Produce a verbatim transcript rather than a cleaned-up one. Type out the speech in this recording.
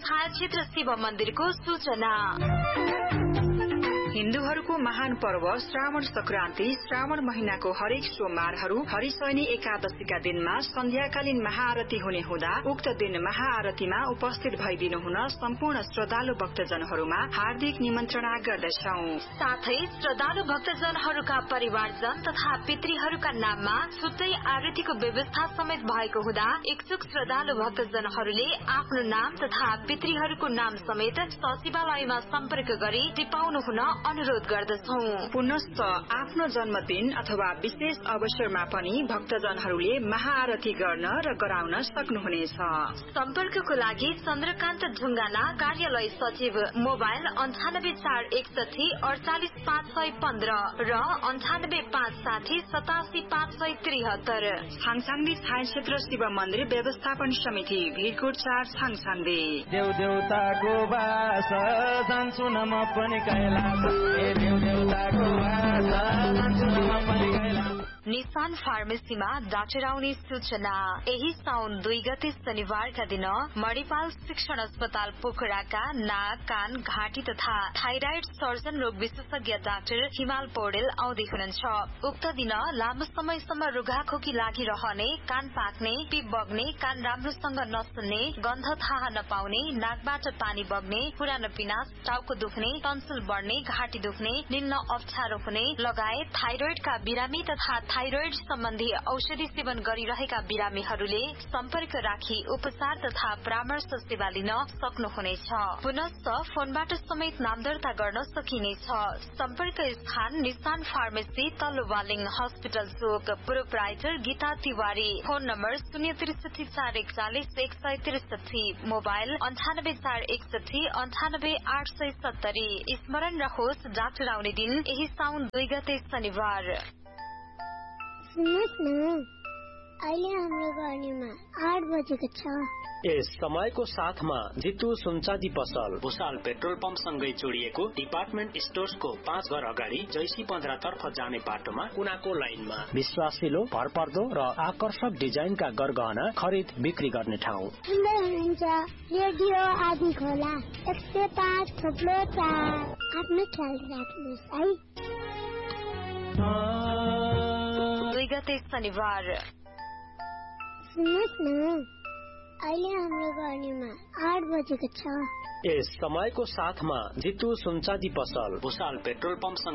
छायाक्षेत्र शिव मन्दिरको सूचना। हिन्दूहरूको महान पर्व श्रावण संक्रान्ति श्रावण महिनाको हरेक सोमबारहरू हरिशयनी एकादशीका दिनमा सन्ध्याकालीन महाआरती हुने हुँदा उक्त दिन महाआरतीमा उपस्थित भइदिनु हुन सम्पूर्ण श्रद्धालु भक्तजनहरूमा हार्दिक निमन्त्रणा गर्दछौ। साथै श्रद्धालु भक्तजनहरूका परिवारजन तथा पितृहरूका नाममा छुट्टै आरतीको व्यवस्था समेत भएको हुँदा इच्छुक श्रद्धालु भक्तजनहरूले आफ्नो नाम तथा पितृहरूको नाम समेत सचिवालयमा सम्पर्क गरी टिपाउनु हुन अनुरोध गर्दछौ। पुनश्च आफ्नो जन्मदिन अथवा विशेष अवसरमा पनि भक्तजनहरूले महाआरती गर्न र गराउन सक्नुहुनेछ। सम्पर्कको लागि चन्द्रकान्त ढुङ्गाना कार्यालय सचिव, मोबाइल अन्ठानब्बे चार एकसठी अडचालिस पाँच सय पन्ध्र र अन्ठानब्बे पाँच साठी सतासी पाँच सय त्रिहत्तर। छाङछाङदी छायाक्षेत्र शिव मन्दिर व्यवस्थापन समिति, भिरकोट चार, छाङछाङदी। देव देवताको बास जान्छु न म पनि कैलाश। निशान फार्मेसीमा डाक्टर आउने सूचना। यही साउन दुई गते शनिबारका दिन मणिपाल शिक्षण अस्पताल पोखराका नाक, कान, घाँटी तथा थाइराइड सर्जन रोग विशेषज्ञ डाक्टर हिमाल पौडेल आउँदै हुनुहुन्छ। उक्त दिन लामो समयसम्म रुघाखोकी लागिरहने, कान पाक्ने, पिप बग्ने, कान राम्रोसँग नसुन्ने, गन्ध थाहा नपाउने, नाकबाट पानी बग्ने, पुरानो पिनास, टाउको दुख्ने, टन्सिल बढ्ने, घाँटी दुख्ने, निल्न अप्ठ्यारो हुने लगायत थाइरोइडका बिरामी तथा थाइरोइड सम्बन्धी औषधि सेवन गरिरहेका बिरामीहरूले सम्पर्क राखी उपचार तथा परामर्श सेवा लिन सक्नुहुनेछ। पुनश्च फोनबाट समेत नाम दर्ता गर्न सकिनेछ। सम्पर्क स्थान निशान फार्मेसी, तल्लो वालिङ हस्पिटल चोक, proprietor Gita Tiwari. Phone number शून्य त्रिसठी चार एकचालिस एक सय त्रिसठी, मोबाइल अन्ठानब्बे चार एकसठी अन्ठानब्बे आठ सय सत्तरी। स्मरण रहोस्, डाक्टर आउने दिन यही साउन दुई गते शनिबार। सुन्नुहोस् न, अहिले हाम्रो गर्नेमा आठ बजेको छ। यस समयको साथमा जितु सुनचाँदी पसल, भुसाल पेट्रोल पम्प सँगै जोडिएको डिपार्टमेन्ट स्टोर्सको पाँच घर अगाडि जैसी पन्ध्र तर्फ जाने बाटोमा कुनाको लाइनमा विश्वासिलो, भरपर्दो र आकर्षक डिजाइनका गरगहना खरिद बिक्री गर्ने ठाउँ। सुन्दै हुनुहुन्छ रेडियो आदि खोला एक सय पाँच थप्लो चार। आफ्नो ख्याल राख्नुहोस् है। दुई गते शनिबार। सुन्नुहोस् न, अहिले हाम्रो गर्नेमा आठ बजेको छ। यस समयको साथमा जितु सुनचाँदी पसल, भुसाल पेट्रोल पम्प